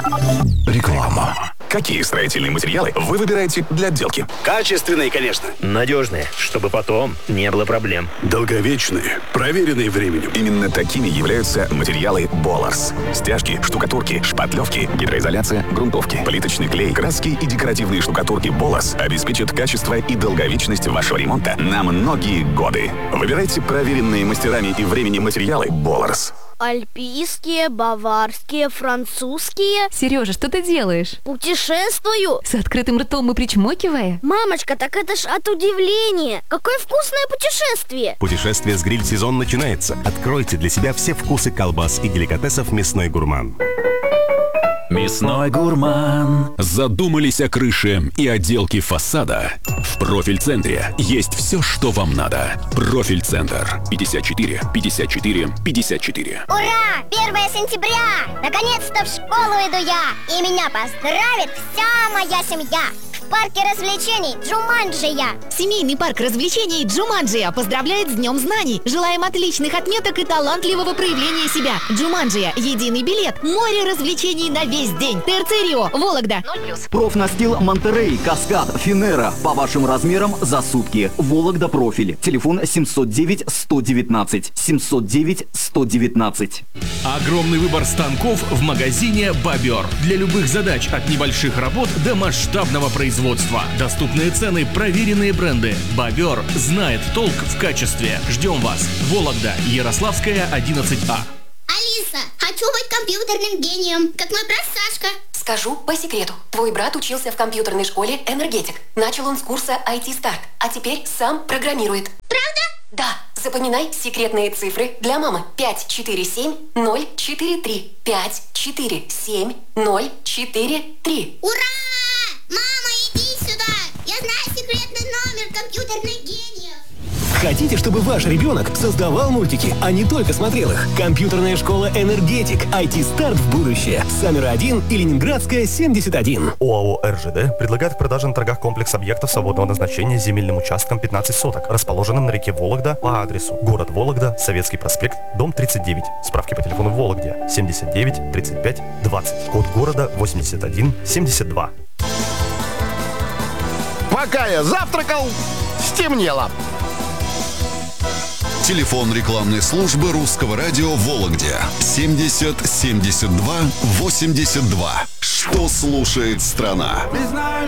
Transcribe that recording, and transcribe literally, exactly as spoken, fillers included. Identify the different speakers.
Speaker 1: Реклама. Какие строительные материалы вы выбираете для отделки?
Speaker 2: Качественные, конечно.
Speaker 3: Надежные, чтобы потом не было проблем.
Speaker 2: Долговечные, проверенные временем.
Speaker 1: Именно такими являются материалы Боларс. Стяжки, штукатурки, шпатлевки, гидроизоляция, грунтовки, плиточный клей, краски и декоративные штукатурки Боларс обеспечат качество и долговечность вашего ремонта на многие годы. Выбирайте проверенные мастерами и временем материалы Боларс.
Speaker 4: Альпийские, баварские, французские.
Speaker 5: Сережа, что ты делаешь?
Speaker 4: Путешествую.
Speaker 5: С открытым ртом и причмокивая?
Speaker 4: Мамочка, так это ж от удивления. Какое вкусное путешествие.
Speaker 6: Путешествие с гриль-сезон начинается. Откройте для себя все вкусы колбас и деликатесов «Мясной гурман».
Speaker 7: Мясной гурман.
Speaker 8: Задумались о крыше и отделке фасада? В Профиль-центре есть все, что вам надо. Профиль-центр. пятьдесят четыре пятьдесят четыре пятьдесят четыре.
Speaker 9: Ура! первое сентября! Наконец-то в школу иду я! И меня поздравит вся моя семья! В парке развлечений Джуманджия.
Speaker 10: Семейный парк развлечений Джуманджия поздравляет с Днем знаний. Желаем отличных отметок и талантливого проявления себя. Джуманджия. Единый билет. Море развлечений на весь день. ТРЦ Рио. Вологда. ноль плюс.
Speaker 11: Профнастил Монтерей, Каскад, Финера. По вашим размерам за сутки. Вологда Профиль. Телефон семьсот девять сто девятнадцать. семьсот девять сто девятнадцать.
Speaker 12: Огромный выбор станков в магазине «Бобер». Для любых задач от небольших работ до масштабного производства. Доступные цены, проверенные бренды. «Бобер» знает толк в качестве. Ждем вас. Вологда, Ярославская, одиннадцать А.
Speaker 9: Алиса, хочу быть компьютерным гением, как мой брат Сашка.
Speaker 13: Скажу по секрету. Твой брат учился в компьютерной школе «Энергетик». Начал он с курса ай ти старт, а теперь сам программирует.
Speaker 9: Правда?
Speaker 13: Да. Запоминай секретные цифры для мамы. пять четыре семь ноль четыре три. пять четыре семь ноль четыре три.
Speaker 9: Ура! Мама, иди сюда! Я знаю секретный номер компьютерных гениев.
Speaker 14: Хотите, чтобы ваш ребенок создавал мультики, а не только смотрел их? Компьютерная школа «Энергетик». ай ти-старт в будущее. Саммер один и Ленинградская, семьдесят один.
Speaker 6: ОАО эр жэ дэ предлагает в продаже на торгах комплекс объектов свободного назначения с земельным участком пятнадцать соток, расположенным на реке Вологда по адресу город Вологда, Советский проспект, дом тридцать девять. Справки по телефону в Вологде семьдесят девять тридцать пять двадцать. Код города восемьдесят один семьдесят два.
Speaker 15: Пока я завтракал, стемнело.
Speaker 16: Телефон рекламной службы Русского радио в Вологде семьдесят семьдесят два восемьдесят два. Что слушает страна?